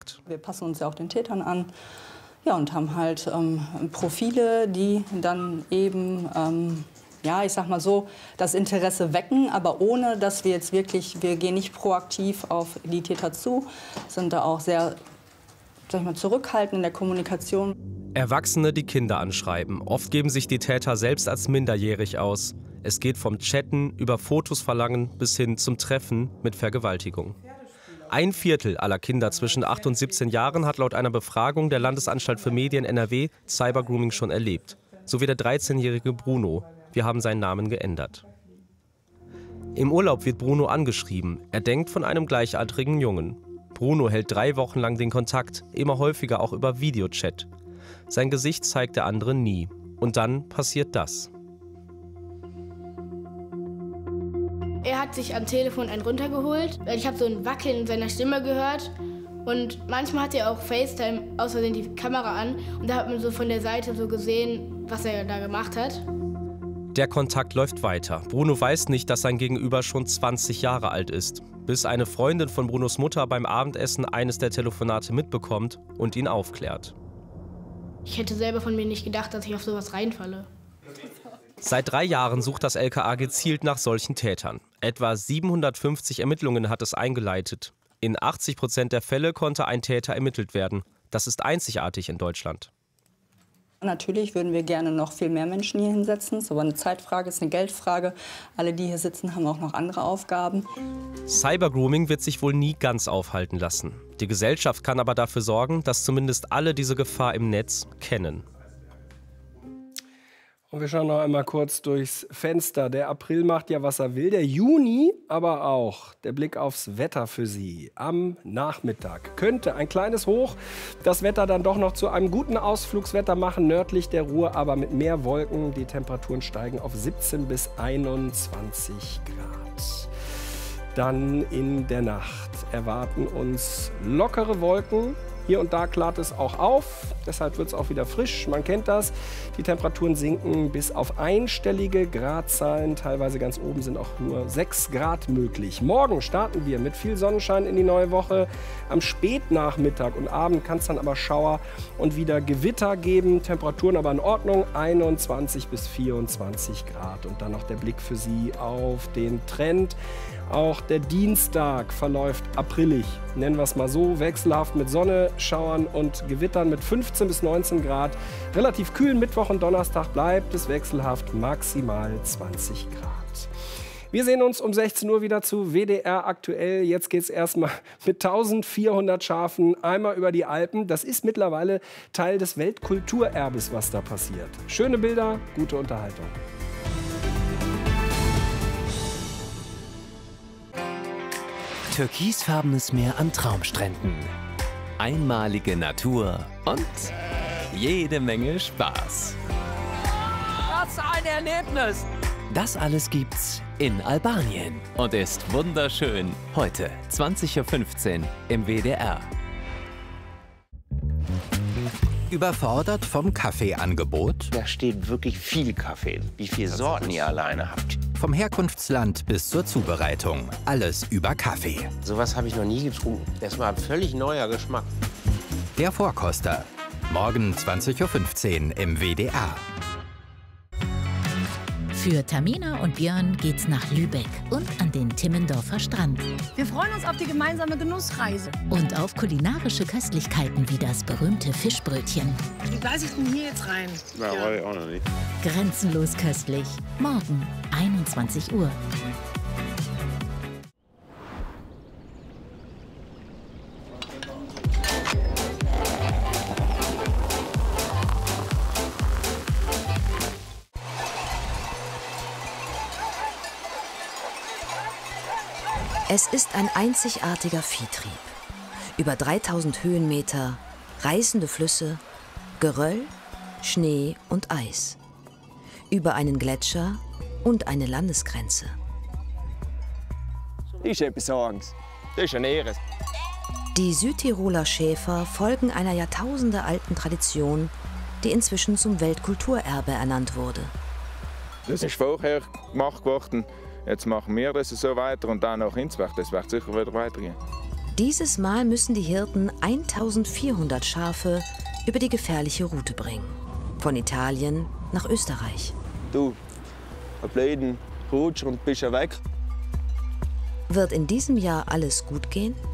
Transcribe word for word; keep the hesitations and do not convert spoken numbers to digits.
Wir passen uns ja auch den Tätern an, ja, und haben halt ähm, Profile, die dann eben, ähm, ja, ich sag mal so, das Interesse wecken, aber ohne, dass wir jetzt wirklich, wir gehen nicht proaktiv auf die Täter zu, sind da auch sehr, sag ich mal, zurückhaltend in der Kommunikation. Erwachsene, die Kinder anschreiben. Oft geben sich die Täter selbst als minderjährig aus. Es geht vom Chatten über Fotos verlangen bis hin zum Treffen mit Vergewaltigung. Ein Viertel aller Kinder zwischen acht und siebzehn Jahren hat laut einer Befragung der Landesanstalt für Medien N R W Cybergrooming schon erlebt. So wie der dreizehnjährige Bruno. Wir haben seinen Namen geändert. Im Urlaub wird Bruno angeschrieben. Er denkt von einem gleichaltrigen Jungen. Bruno hält drei Wochen lang den Kontakt, immer häufiger auch über Videochat. Sein Gesicht zeigt der andere nie. Und dann passiert das. Er hat sich am Telefon einen runtergeholt. Ich habe so ein Wackeln in seiner Stimme gehört. Und manchmal hat er auch FaceTime aus Versehen die Kamera an. Und da hat man so von der Seite so gesehen, was er da gemacht hat. Der Kontakt läuft weiter. Bruno weiß nicht, dass sein Gegenüber schon zwanzig Jahre alt ist. Bis eine Freundin von Brunos Mutter beim Abendessen eines der Telefonate mitbekommt und ihn aufklärt. Ich hätte selber von mir nicht gedacht, dass ich auf sowas reinfalle. Seit drei Jahren sucht das L K A gezielt nach solchen Tätern. Etwa siebenhundertfünfzig Ermittlungen hat es eingeleitet. In achtzig Prozent der Fälle konnte ein Täter ermittelt werden. Das ist einzigartig in Deutschland. Natürlich würden wir gerne noch viel mehr Menschen hier hinsetzen. Es ist aber eine Zeitfrage, es ist eine Geldfrage. Alle, die hier sitzen, haben auch noch andere Aufgaben. Cybergrooming wird sich wohl nie ganz aufhalten lassen. Die Gesellschaft kann aber dafür sorgen, dass zumindest alle diese Gefahr im Netz kennen. Und wir schauen noch einmal kurz durchs Fenster. Der April macht ja, was er will. Der Juni aber auch. Der Blick aufs Wetter für Sie. Am Nachmittag könnte ein kleines Hoch das Wetter dann doch noch zu einem guten Ausflugswetter machen. Nördlich der Ruhr aber mit mehr Wolken. Die Temperaturen steigen auf siebzehn bis einundzwanzig Grad. Dann in der Nacht erwarten uns lockere Wolken. Hier und da klart es auch auf, deshalb wird es auch wieder frisch, man kennt das. Die Temperaturen sinken bis auf einstellige Gradzahlen, teilweise ganz oben sind auch nur sechs Grad möglich. Morgen starten wir mit viel Sonnenschein in die neue Woche. Am Spätnachmittag und Abend kann es dann aber Schauer und wieder Gewitter geben. Temperaturen aber in Ordnung, einundzwanzig bis vierundzwanzig Grad. Und dann noch der Blick für Sie auf den Trend. Auch der Dienstag verläuft aprilig, nennen wir es mal so, wechselhaft mit Sonne, Schauern und Gewittern mit fünfzehn bis neunzehn Grad. Relativ kühl, Mittwoch und Donnerstag bleibt es wechselhaft, maximal zwanzig Grad. Wir sehen uns um sechzehn Uhr wieder zu W D R aktuell. Jetzt geht es erstmal mit eintausendvierhundert Schafen einmal über die Alpen. Das ist mittlerweile Teil des Weltkulturerbes, was da passiert. Schöne Bilder, gute Unterhaltung. Türkisfarbenes Meer an Traumstränden, einmalige Natur und jede Menge Spaß. Was ein Erlebnis! Das alles gibt's in Albanien und ist wunderschön. Heute zwanzig Uhr fünfzehn im W D R. Überfordert vom Kaffeeangebot? Da steht wirklich viel Kaffee. Wie viele Sorten ihr alleine habt. Vom Herkunftsland bis zur Zubereitung. Alles über Kaffee. Sowas habe ich noch nie getrunken. Das war ein völlig neuer Geschmack. Der Vorkoster. Morgen zwanzig Uhr fünfzehn im W D R. Für Tamina und Björn geht's nach Lübeck und an den Timmendorfer Strand. Wir freuen uns auf die gemeinsame Genussreise. Und auf kulinarische Köstlichkeiten wie das berühmte Fischbrötchen. Wie beiße ich denn hier jetzt rein? Na, ja. Weiß ich auch noch nicht. Grenzenlos köstlich. Morgen, einundzwanzig Uhr. Es ist ein einzigartiger Viehtrieb. Über dreitausend Höhenmeter, reißende Flüsse, Geröll, Schnee und Eis. Über einen Gletscher und eine Landesgrenze. Das ist etwas Angst. Das ist eine Ehre. Die Südtiroler Schäfer folgen einer jahrtausendealten Tradition, die inzwischen zum Weltkulturerbe ernannt wurde. Das ist vorher gemacht worden. Jetzt machen wir das so weiter und dann auch Hinsberg. Das wird sicher wieder weitergehen. Dieses Mal müssen die Hirten eintausendvierhundert Schafe über die gefährliche Route bringen. Von Italien nach Österreich. Du, ein blöden Rutsch und bist ja weg. Wird in diesem Jahr alles gut gehen?